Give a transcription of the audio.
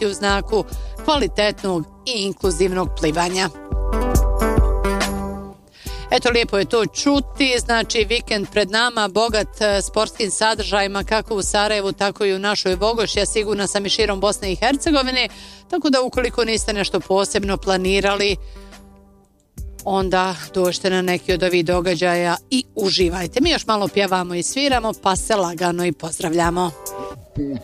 biti u znaku kvalitetnog i inkluzivnog plivanja. Eto, lijepo je to čuti, znači vikend pred nama bogat sportskim sadržajima kako u Sarajevu, tako i u našoj Vogoši, ja sigurna sam i širom Bosne i Hercegovine, tako da ukoliko niste nešto posebno planirali, onda dođite na neki od ovih događaja i uživajte. Mi još malo pjevamo i sviramo, pa se lagano i pozdravljamo.